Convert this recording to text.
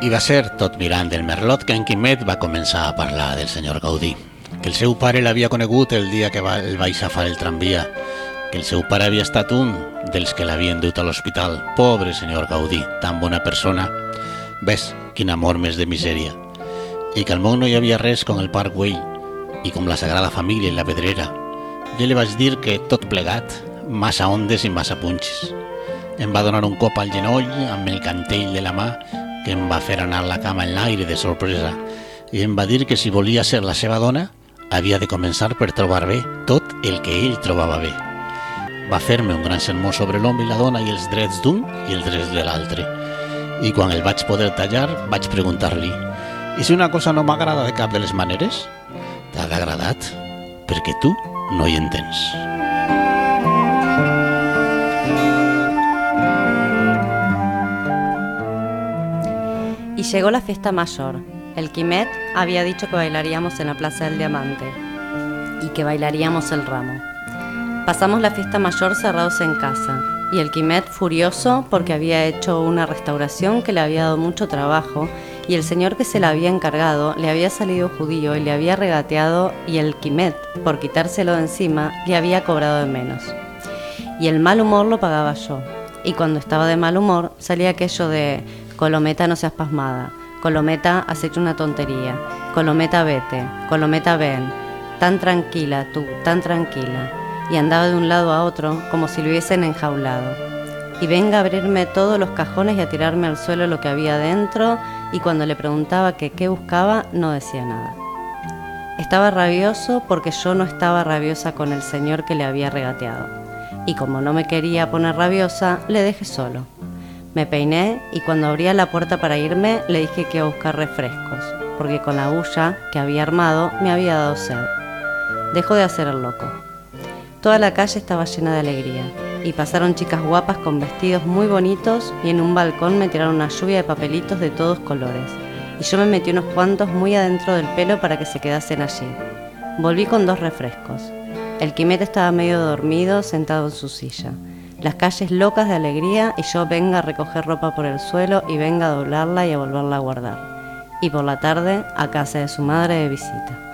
I va ser tot mirant el merlot que en Quimet va començar a parlar del senyor Gaudí, que el seu pare l'havia conegut el dia que el va aixafar el tramvia, que el seu pare havia estat un dels que l'havien dut a l'hospital. Pobre senyor Gaudí, tan bona persona. Ves, quin amor més de misèria. I que al món no hi havia res com el Parc Güell i com la Sagrada Família i la Pedrera. Jo li vaig dir que tot plegat, massa ondes i massa punxes. Em va donar un cop al genoll amb el cantell de la mà que em va fer anar la cama en l'aire de sorpresa i em va dir que si volia ser la seva dona havia de començar per trobar bé tot el que ell trobava bé. Va fer-me un gran sermó sobre l'home i la dona i els drets d'un i els drets de l'altre. I quan el vaig poder tallar vaig preguntar-li: «I si una cosa no m'agrada de cap de les maneres?» «T'ha agradat, perquè tu no hi entens». Y llegó la fiesta mayor. El Quimet había dicho que bailaríamos en la Plaza del Diamante y que bailaríamos el ramo. Pasamos la fiesta mayor cerrados en casa y el Quimet furioso porque había hecho una restauración que le había dado mucho trabajo y el señor que se la había encargado le había salido judío y le había regateado, y el Quimet, por quitárselo de encima, le había cobrado de menos. Y el mal humor lo pagaba yo. Y cuando estaba de mal humor salía aquello de: «Colometa, no seas pasmada. Colometa, has hecho una tontería. Colometa, vete. Colometa, ven. Tan tranquila tú, tan tranquila». Y andaba de un lado a otro como si lo hubiesen enjaulado. Y venga a abrirme todos los cajones y a tirarme al suelo lo que había dentro, y cuando le preguntaba que qué buscaba, no decía nada. Estaba rabioso porque yo no estaba rabiosa con el señor que le había regateado. Y como no me quería poner rabiosa, le dejé solo. Me peiné y cuando abría la puerta para irme le dije que iba a buscar refrescos, porque con la bulla que había armado me había dado sed. Dejó de hacer el loco. Toda la calle estaba llena de alegría y pasaron chicas guapas con vestidos muy bonitos y en un balcón me tiraron una lluvia de papelitos de todos colores y yo me metí unos cuantos muy adentro del pelo para que se quedasen allí. Volví con 2 refrescos. El Quimet estaba medio dormido sentado en su silla. Las calles locas de alegría y yo venga a recoger ropa por el suelo y venga a doblarla y a volverla a guardar. Y por la tarde a casa de su madre de visita.